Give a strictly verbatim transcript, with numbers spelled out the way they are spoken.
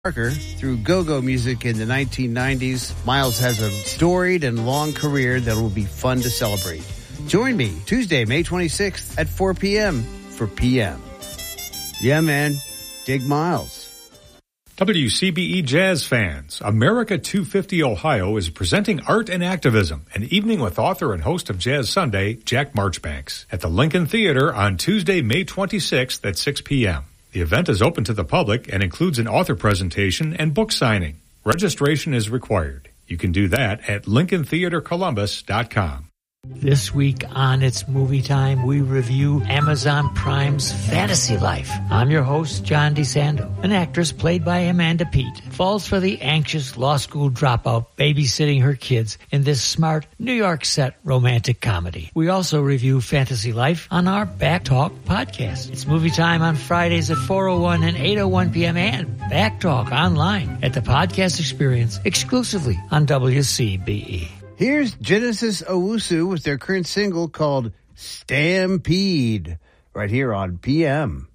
Parker through go-go music in the nineteen nineties. Miles has a storied and long career that will be fun to celebrate. Join me Tuesday, May twenty-sixth at four p.m. for P M. Yeah, man. Dig Miles. W C B E Jazz fans, America two fifty Ohio is presenting Art and Activism, an evening with author and host of Jazz Sunday, Jack Marchbanks, at the Lincoln Theater on Tuesday, May twenty-sixth at six p.m. The event is open to the public and includes an author presentation and book signing. Registration is required. You can do that at lincoln theater columbus dot com. This week on It's Movie Time, we review Amazon Prime's Fantasy Life. I'm your host, John DeSando. An actress played by Amanda Peet falls for the anxious law school dropout babysitting her kids in this smart New York set romantic comedy. We also review Fantasy Life on our Back Talk podcast. It's Movie Time on Fridays at four oh one and eight oh one p.m. and Back Talk online at the podcast experience exclusively on W C B E. Here's Genesis Owusu with their current single called Stampede, right here on P M.